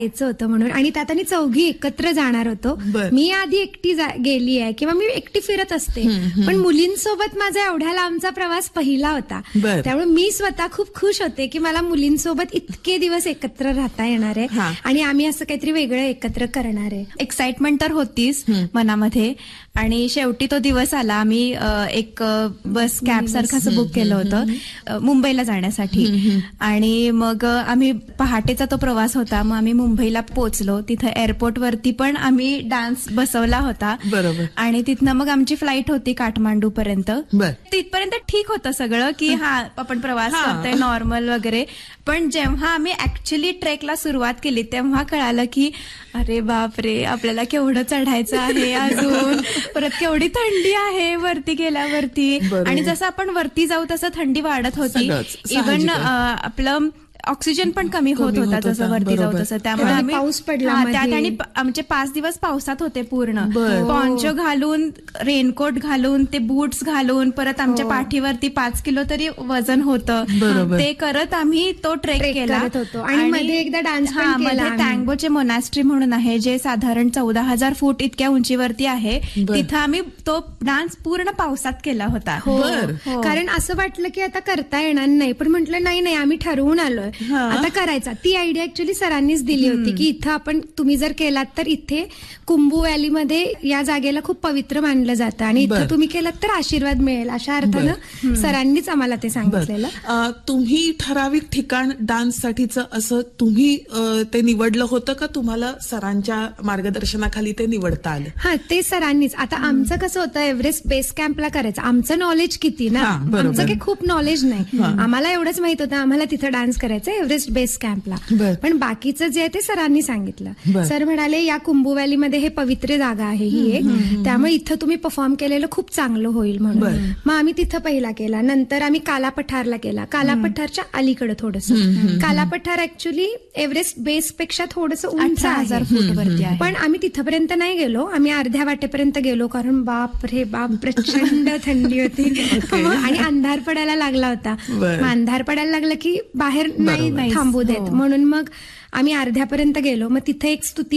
यायचं होतं म्हणून, आणि त्यात आणि चौघी एकत्र जाणार होतो. मी आधी एकटी गेली आहे किंवा मी एकटी फिरत असते, पण मुलींसोबत माझा एवढ्या लांबचा प्रवास पहिला होता. त्यामुळे मी स्वतः खूप खुश होते की मला मुलींसोबत इतके दिवस एकत्र राहता येणार आहे आणि आम्ही असं काहीतरी वेगळं एकत्र करणार आहे. एक्साइटमेंट तर होतीच मनामध्ये, आणि शेवटी तो दिवस आला. आम्ही एक बस कॅब सारखं असं बुक केलं होतं मुंबईला जाण्यासाठी, आणि मग आम्ही पहाटेचा तो प्रवास होता. मग आम्ही मुंबईला पोहोचलो. तिथं एअरपोर्ट वरती पण आम्ही डान्स बसवला होता. बरोबर. आणि तिथनं मग आमची फ्लाईट होती काठमांडू पर्यंत. तिथपर्यंत ठीक होतं सगळं की आपण प्रवास करतोय नॉर्मल वगैरे. पण जेव्हा आम्ही ऍक्च्युली ट्रेकला सुरुवात केली तेव्हा कळालं की अरे बापरे, आपल्याला केवढं चढायचं आहे अजून, परत केवढी थंडी आहे वरती गेल्यावरती. आणि जसं आपण वरती जाऊ तसं थंडी वाढत होती. इव्हन आपलं ऑक्सिजन पण कमी होत होता जसं वरती जाऊ तसं. त्यामुळे आम्ही पाऊस पडला त्यात, आणि आमचे 5 दिवस पावसात होते पूर्ण. पॉन्चो घालून, रेनकोट घालून, ते बूट्स घालून, परत आमच्या पाठीवरती 5 किलो तरी वजन होतं. ते करत आम्ही तो ट्रेक केला होतो. आणि मध्ये एकदा डान्स मध्ये टँगोचे मोनास्ट्री म्हणून आहे, जे साधारण 14,000 फूट इतक्या उंचीवरती आहे. तिथं आम्ही तो डान्स पूर्ण पावसात केला होता. कारण असं वाटलं की आता करता येणार नाही, पण म्हटलं नाही आम्ही ठरवून आलोय आता करायचा. ती आयडिया ऍक्च्युली सरांनीच दिली होती की इथं आपण, तुम्ही जर केलात तर इथे कुंभू व्हॅलीमध्ये या जागेला खूप पवित्र मानलं जातं आणि इथं तुम्ही केलात तर आशीर्वाद मिळेल, अशा अर्थानं सरांनीच आम्हाला ते सांगितलेलं. तुम्ही ठराविक ठिकाण डान्ससाठीचं असं तुम्ही ते निवडलं होतं का तुम्हाला सरांच्या मार्गदर्शनाखाली ते निवडता आलं? हा, ते सरांनीच. आता आमचं कसं होतं, एव्हरेस्ट बेस कॅम्पला करायचं. आमचं नॉलेज किती ना, आमचं काही खूप नॉलेज नाही. आम्हाला एवढंच माहित होतं आम्हाला तिथं डान्स करायचं एव्हरेस्ट बेस कॅम्पला. पण बाकीचं जे आहे ते सरांनी सांगितलं. सर म्हणाले या कुंभू व्हॅलीमध्ये हे पवित्र जागा आहे ही एक, त्यामुळे इथं तुम्ही परफॉर्म केलेलं खूप चांगलं होईल म्हणून. मग आम्ही तिथं पहिला केला. नंतर आम्ही काला पठारला केला. काला पठारच्या अलीकडे थोडंसं. काला पठार ऍक्च्युली एव्हरेस्ट बेस पेक्षा थोडंसं उंच 18,000 फूट वरती आहे. पण आम्ही तिथपर्यंत नाही गेलो. आम्ही अर्ध्या वाटेपर्यंत गेलो, कारण बाप रे बाप प्रचंड थंडी होती आणि अंधार पडायला लागला होता. मग अंधार पडायला लागला की बाहेर नाही थांबू देत, म्हणून मग आम्ही अर्ध्यापर्यंत गेलो. मग तिथे एक स्तुती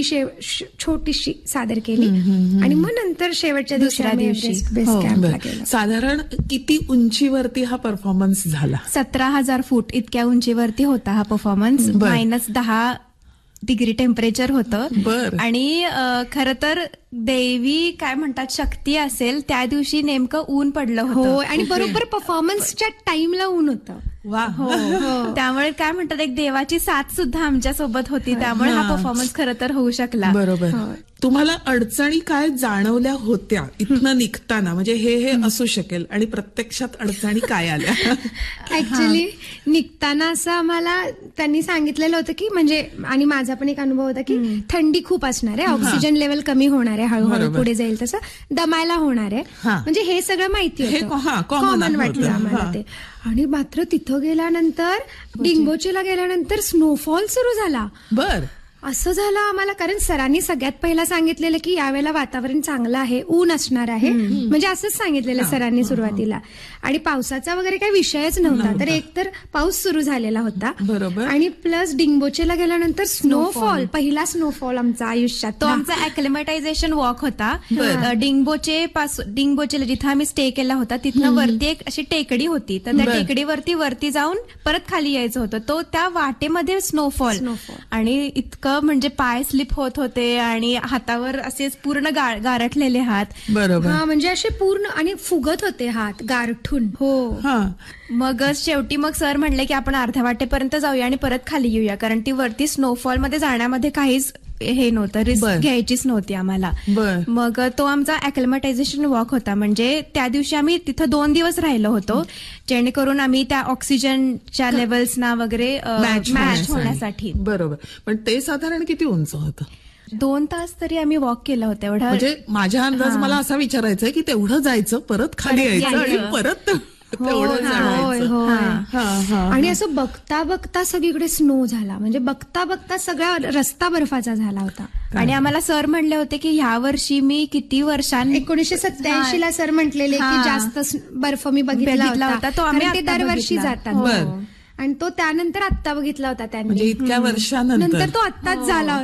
छोटीशी सादर केली आणि मग नंतर शेवटच्या दुसऱ्या दिवशी बेस कॅम्पला गेलो. साधारण किती उंचीवरती हा परफॉर्मन्स झाला? 17,000 फूट इतक्या उंचीवरती होता हा परफॉर्मन्स. -10 डिग्री टेम्परेचर होतं. आणि खरं तर देवी काय म्हणतात, शक्ती असेल, त्या दिवशी नेमकं ऊन पडलं होतं. आणि बरोबर परफॉर्मन्सच्या टाइमला ऊन होतं. त्यामुळे काय म्हणतात, एक देवाची साथ सुद्धा आमच्या सोबत होती. त्यामुळे हा परफॉर्मन्स खरं तर होऊ शकला. बरोबर. तुम्हाला अडचणी काय जाणवल्या होत्या इथनं निघताना? म्हणजे हे असू शकेल, आणि प्रत्यक्षात अडचणी काय आल्या? ऍक्च्युली निघताना असं आम्हाला त्यांनी सांगितलेलं होतं की, म्हणजे, आणि माझा पण एक अनुभव होता की थंडी खूप असणार आहे, ऑक्सिजन लेवल कमी होणार आहे, हळूहळू पुढे जाईल तसं दमायला होणार आहे. म्हणजे हे सगळं माहिती होतं, कॉमन वाटलं आम्हाला ते. आणि मात्र तिथं गेल्यानंतर, डिंगोचीला गेल्यानंतर स्नोफॉल सुरू झाला. असं झालं आम्हाला, कारण सरांनी सगळ्यात पहिला सांगितलेलं की यावेळेला वातावरण चांगलं आहे, ऊन असणार आहे, म्हणजे असंच सांगितलेलं सरांनी सुरुवातीला. आणि पावसाचा वगैरे काही विषयच नव्हता. तर एकतर पाऊस सुरू झालेला होता, आणि प्लस डिंगोचेला गेल्यानंतर स्नोफॉल, पहिला स्नोफॉल आमचा आयुष्यात. तो आमचा अॅक्लिमेटायझेशन वॉक होता. डिंगबोचेला जिथं आम्ही स्टे केला होता तिथनं वरती एक अशी टेकडी होती. तर त्या टेकडीवरती जाऊन परत खाली यायचं होतं. तो त्या वाटेमध्ये स्नोफॉल, आणि इतकं म्हणजे पाय स्लिप होत होते आणि हातावर असेच पूर्ण गारठलेले हात. म्हणजे असे पूर्ण, आणि फुगत होते हात गारठून. मग शेवटी मग सर म्हणले की आपण अर्ध्या वाटेपर्यंत जाऊया आणि परत खाली येऊया, कारण ती वरती स्नोफॉल मध्ये जाण्यामध्ये काहीच हे नव्हतं, रिस्क घ्यायचीच नव्हती आम्हाला. मग तो आमचा अॅक्लिमेटायझेशन वॉक होता. म्हणजे त्या दिवशी आम्ही तिथं 2 दिवस राहिलो होतो, जेणेकरून आम्ही त्या ऑक्सिजनच्या लेवल्सना वगैरे मॅच होण्यासाठी. बरोबर. पण ते साधारण किती उंच होतं? 2 तास तरी आम्ही वॉक केलं होतं. एवढं म्हणजे माझ्या अंदाज मला असा विचारायचं की तेवढं जायचं, परत खाली यायचं आणि परत आणि असं बघता बघता सगळीकडे स्नो झाला. म्हणजे बघता बघता सगळा रस्ता बर्फाचा झाला होता. आणि आम्हाला सर म्हणले होते की ह्या वर्षी मी किती वर्षांनी, 1987 ला सर म्हटलेले की जास्त बर्फ मी बघितला होता. तो आम्ही ते दरवर्षी जातात. आणि तो त्यानंतर आत्ता बघितला होता त्यांनी. म्हणजे इतक्या वर्षानंतर नंतर तो आत्ताच झाला